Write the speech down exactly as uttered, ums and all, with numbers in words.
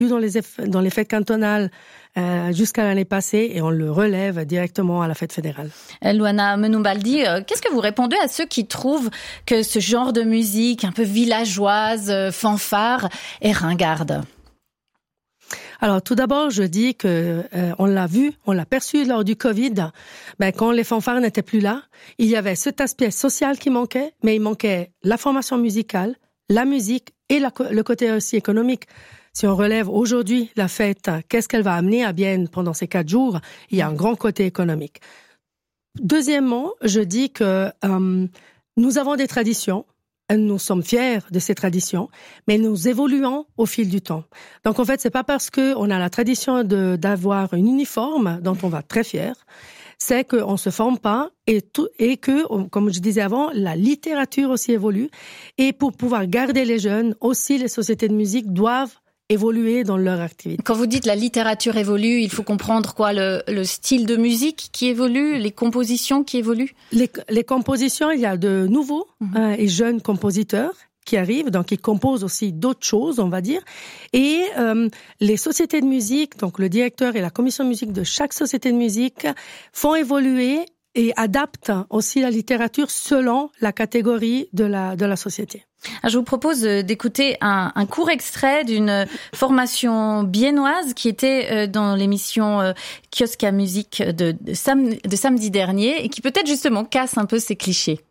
dans les, eff- dans les fêtes cantonales euh, jusqu'à l'année passée et on le relève directement à la fête fédérale. Luana Menumbaldi, euh, qu'est-ce que vous répondez à ceux qui trouvent que ce genre de musique un peu villageoise, euh, fanfare, est ringarde ? Alors, tout d'abord, je dis que euh, on l'a vu, on l'a perçu lors du Covid. Ben, quand les fanfares n'étaient plus là, il y avait cet aspect social qui manquait, mais il manquait la formation musicale, la musique et la, le côté aussi économique. Si on relève aujourd'hui la fête, qu'est-ce qu'elle va amener à Bienne pendant ces quatre jours ? Il y a un grand côté économique. Deuxièmement, je dis que euh, nous avons des traditions. Nous sommes fiers de ces traditions, mais nous évoluons au fil du temps. Donc, en fait, c'est pas parce que on a la tradition de, d'avoir une uniforme dont on va très fier, c'est qu'on se forme pas et tout, et que, comme je disais avant, la littérature aussi évolue. Et pour pouvoir garder les jeunes, aussi les sociétés de musique doivent évoluer dans leur activité. Quand vous dites la littérature évolue, il faut comprendre quoi, le, le style de musique qui évolue, les compositions qui évoluent ? Les, les compositions, il y a de nouveaux mmh. euh, et jeunes compositeurs qui arrivent, donc ils composent aussi d'autres choses, on va dire. Et euh, les sociétés de musique, donc le directeur et la commission de musique de chaque société de musique font évoluer et adaptent aussi la littérature selon la catégorie de la, de la société. Je vous propose d'écouter un, un court extrait d'une formation biennoise qui était dans l'émission Kiosque à musique de, de, sam, de samedi dernier et qui peut-être justement casse un peu ces clichés.